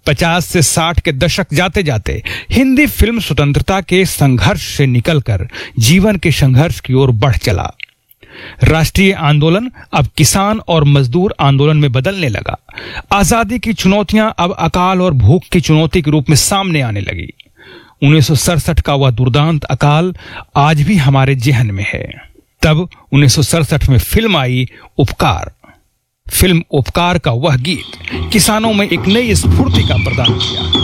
50 से 60 के दशक जाते जाते हिंदी फिल्म स्वतंत्रता के संघर्ष से निकलकर जीवन के संघर्ष की ओर बढ़ चला। राष्ट्रीय आंदोलन अब किसान और मजदूर आंदोलन में बदलने लगा। आजादी की चुनौतियां अब अकाल और भूख की चुनौती के रूप में सामने आने लगी। 1967 का वह दुर्दांत अकाल आज भी हमारे जेहन में है। तब 1967 में फिल्म आई उपकार। फिल्म उपकार का वह गीत किसानों में एक नई स्फूर्ति का प्रदान किया।